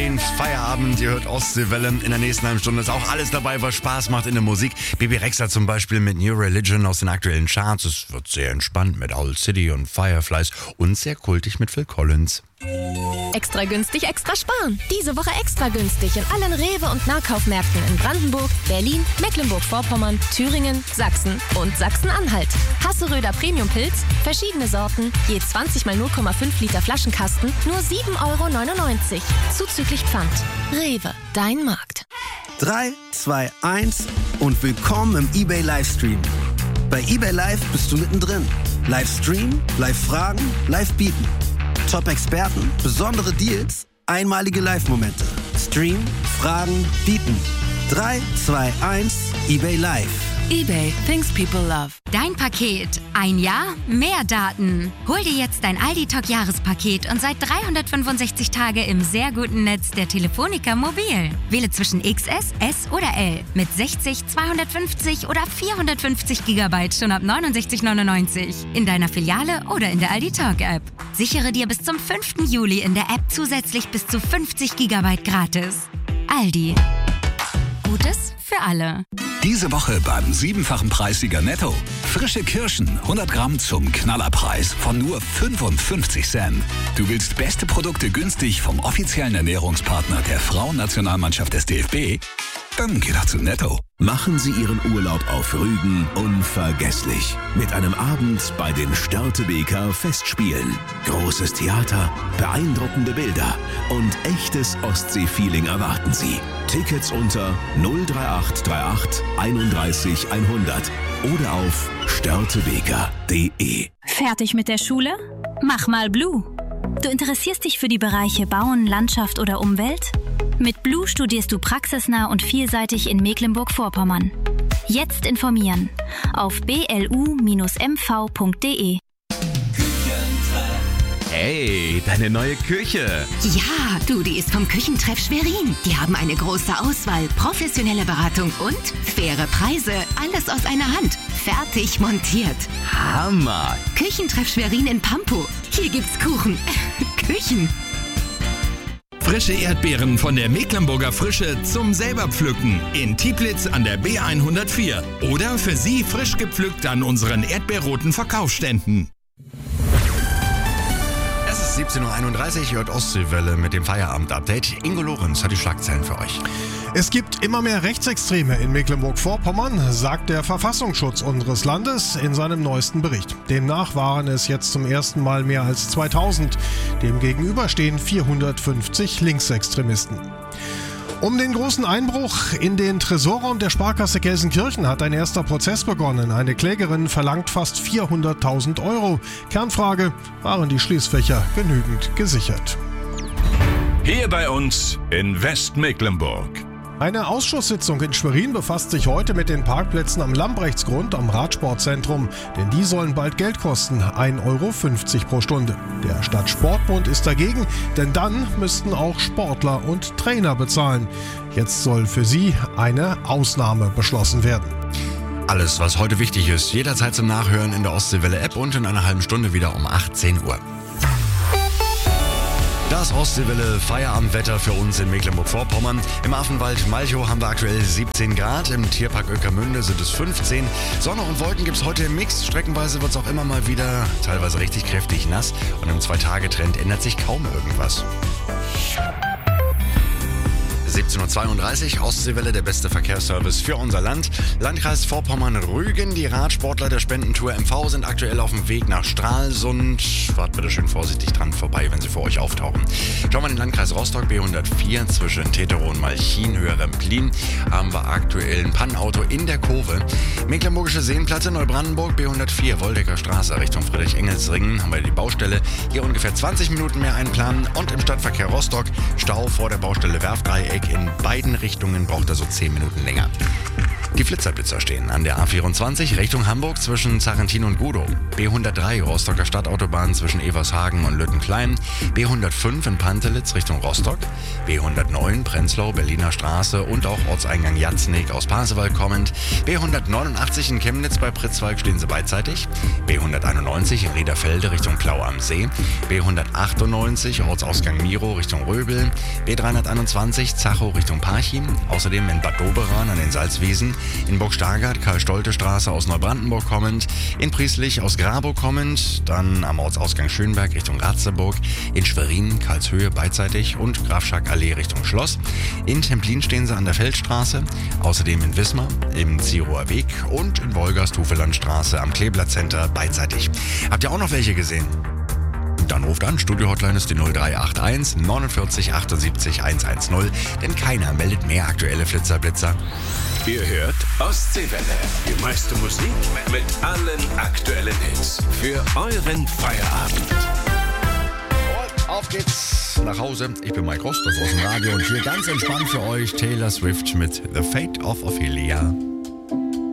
den Feierabend. Ihr hört Ostseewelle. In der nächsten halben Stunde ist auch alles dabei, was Spaß macht in der Musik. Bebe Rexha zum Beispiel mit New Religion aus den aktuellen Charts. Es wird sehr entspannt mit Owl City und Fireflies und sehr kultig mit Phil Collins. Extra günstig, extra sparen. Diese Woche extra günstig in allen Rewe- und Nahkaufmärkten in Brandenburg, Berlin, Mecklenburg-Vorpommern, Thüringen, Sachsen und Sachsen-Anhalt. Hasseröder Premium-Pilz, verschiedene Sorten, je 20 mal 0,5 Liter Flaschenkasten, nur 7,99 €. Zuzüglich Pfand. Rewe, dein Markt. 3, 2, 1 und willkommen im eBay Livestream. Bei eBay Live bist du mittendrin. Livestream, Live-Fragen, Live-Bieten. Top-Experten, besondere Deals, einmalige Live-Momente. Stream, Fragen, Bieten. 3, 2, 1, eBay Live. eBay, things people love. Dein Paket. Ein Jahr, mehr Daten. Hol dir jetzt dein Aldi Talk Jahrespaket und seit 365 Tage im sehr guten Netz der Telefonica Mobil. Wähle zwischen XS, S oder L mit 60, 250 oder 450 GB schon ab 69,99 € in deiner Filiale oder in der Aldi Talk App. Sichere dir bis zum 5. Juli in der App zusätzlich bis zu 50 GB gratis. Aldi. Gutes für alle. Diese Woche beim 7-fachen Preissieger Netto. Frische Kirschen, 100 Gramm zum Knallerpreis von nur 55 Cent. Du willst beste Produkte günstig vom offiziellen Ernährungspartner der Frauennationalmannschaft des DFB? Dann geh doch zu Netto. Machen Sie Ihren Urlaub auf Rügen unvergesslich. Mit einem Abend bei den Störtebeker Festspielen. Großes Theater, beeindruckende Bilder und echtes Ostsee-Feeling erwarten Sie. Tickets unter 03838 31 100 oder auf störtebeker.de. Fertig mit der Schule? Mach mal Blue. Du interessierst dich für die Bereiche Bauen, Landschaft oder Umwelt? Mit Blue studierst du praxisnah und vielseitig in Mecklenburg-Vorpommern. Jetzt informieren auf blu-mv.de. Hey, deine neue Küche. Ja, du, die ist vom Küchentreff Schwerin. Die haben eine große Auswahl, professionelle Beratung und faire Preise. Alles aus einer Hand. Fertig montiert. Hammer. Küchentreff Schwerin in Pampo. Hier gibt's Kuchen. Küchen. Frische Erdbeeren von der Mecklenburger Frische zum selberpflücken in Tieplitz an der B104 oder für Sie frisch gepflückt an unseren erdbeerroten Verkaufsständen. Es ist 17:31 Uhr, hört Ostseewelle mit dem Feierabend-Update. Ingo Lorenz hat die Schlagzeilen für euch. Es gibt immer mehr Rechtsextreme in Mecklenburg-Vorpommern, sagt der Verfassungsschutz unseres Landes in seinem neuesten Bericht. Demnach waren es jetzt zum ersten Mal mehr als 2000. Demgegenüber stehen 450 Linksextremisten. Um den großen Einbruch in den Tresorraum der Sparkasse Gelsenkirchen hat ein erster Prozess begonnen. Eine Klägerin verlangt fast 400.000 €. Kernfrage: Waren die Schließfächer genügend gesichert? Hier bei uns in Westmecklenburg. Eine Ausschusssitzung in Schwerin befasst sich heute mit den Parkplätzen am Lambrechtsgrund am Radsportzentrum, denn die sollen bald Geld kosten, 1,50 € pro Stunde. Der Stadtsportbund ist dagegen, denn dann müssten auch Sportler und Trainer bezahlen. Jetzt soll für sie eine Ausnahme beschlossen werden. Alles, was heute wichtig ist, jederzeit zum Nachhören in der Ostseewelle-App und in einer halben Stunde wieder um 18 Uhr. Das Ostseewelle Feierabendwetter für uns in Mecklenburg-Vorpommern. Im Affenwald Malchow haben wir aktuell 17 Grad, im Tierpark Oeckermünde sind es 15. Sonne und Wolken gibt es heute im Mix. Streckenweise wird es auch immer mal wieder teilweise richtig kräftig nass und im 2-Tage-Trend ändert sich kaum irgendwas. 17:32 Uhr, Ostseewelle, der beste Verkehrsservice für unser Land. Landkreis Vorpommern-Rügen, die Radsportler der Spendentour MV sind aktuell auf dem Weg nach Stralsund. Wart bitte schön vorsichtig dran vorbei, wenn sie vor euch auftauchen. Schauen wir in den Landkreis Rostock, B104 zwischen Tetero und Malchin, Höher-Remplin, haben wir aktuell ein Pannenauto in der Kurve. Mecklenburgische Seenplatte, Neubrandenburg, B104, Woldecker Straße Richtung Friedrich-Engels-Ringen, haben wir die Baustelle. Hier ungefähr 20 Minuten mehr einplanen und im Stadtverkehr Rostock, Stau vor der Baustelle Werfdreieck. In beiden Richtungen braucht er so 10 Minuten länger. Die Flitzerblitzer stehen an der A24 Richtung Hamburg zwischen Zarentin und Gudow, B103 Rostocker Stadtautobahn zwischen Evershagen und Lüttenklein, B105 in Pantelitz Richtung Rostock, B109 Prenzlau Berliner Straße und auch Ortseingang Jatznig aus Pasewalk kommend, B189 in Chemnitz bei Pritzwalk stehen sie beidseitig, B191 in Riederfelde Richtung Klau am See, B198 Ortsausgang Miro Richtung Röbel, B321 Zachow Richtung Parchim, außerdem in Bad Doberan an den Salzwiesen, in Burg-Stargard Karl-Stolte-Straße aus Neubrandenburg kommend, in Prieslich aus Grabow kommend, dann am Ortsausgang Schönberg Richtung Ratzeburg, in Schwerin Karlshöhe beidseitig und Grafschak-Allee Richtung Schloss, in Templin stehen sie an der Feldstraße, außerdem in Wismar, im Zirower Weg und in Wolgast-Hufelandstraße am Kleeblatt Center beidseitig. Habt ihr auch noch welche gesehen? Dann ruft an, Studio-Hotline ist die 0381 49 78 110, denn keiner meldet mehr aktuelle Flitzerblitzer. Ihr hört Ostseewelle. Die meiste Musik mit allen aktuellen Hits. Für euren Feierabend. Und auf geht's nach Hause. Ich bin Mike Rost, das ist aus dem Radio und hier ganz entspannt für euch Taylor Swift mit The Fate of Ophelia.